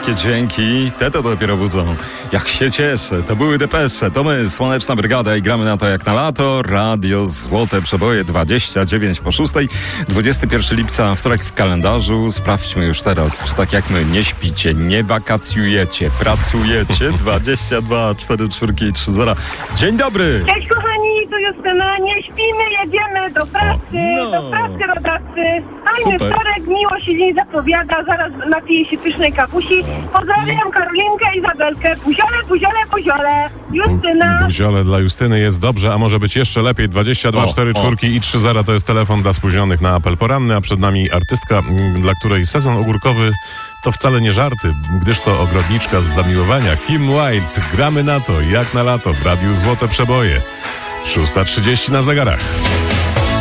takie dźwięki, te to dopiero budzą. Jak się cieszę, to były Depesze, to my, Słoneczna Brygada i gramy na to jak na lato. Radio Złote Przeboje 29 po 6. 21 lipca, wtorek w kalendarzu. Sprawdźmy już teraz, czy tak jak my nie śpicie, nie wakacjujecie, pracujecie. 22 4 4 3 0. Dzień dobry! Cześć kochani, tu Justyna, nie śpimy, jedziemy do pracy, do pracy rodacy. Fajny Super. wtorek, miło się dzień zapowiada, zaraz napiję się pysznej kawusi. Pozdrawiam Karolinkę, Izabelkę, buziole, buziole, buziole. Justyna. Buziole dla Justyny jest dobrze, a może być jeszcze lepiej. 22 4 4 i 3 0 to jest telefon dla spóźnionych na apel poranny, a przed nami artystka, dla której sezon ogórkowy to wcale nie żarty, gdyż to ogrodniczka z zamiłowania. Kim White, gramy na to jak na lato w Radiu Złote Przeboje. 6:30 na zegarach.